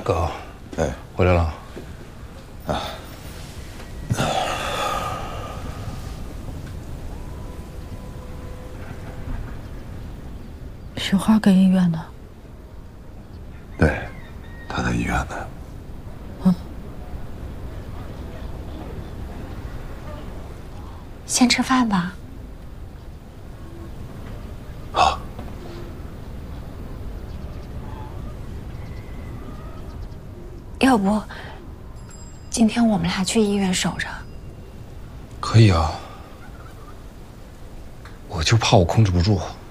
哥， 哎， 回来了。 啊， 雪花搁医院呢。 对，他在医院呢。 先吃饭吧。 好。 要不，今天我们俩去医院守着。 可以啊，我就怕我控制不住。